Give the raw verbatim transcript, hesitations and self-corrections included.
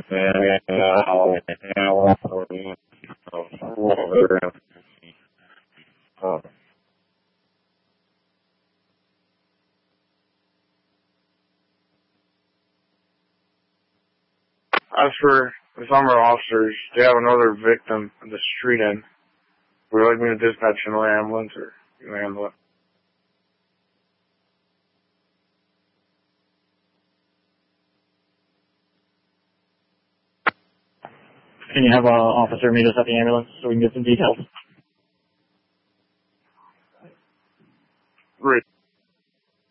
As for the summer officers, they have another victim at the street end. Would you like me to dispatch another ambulance, or you handle it? Can you have an officer meet us at the ambulance so we can get some details?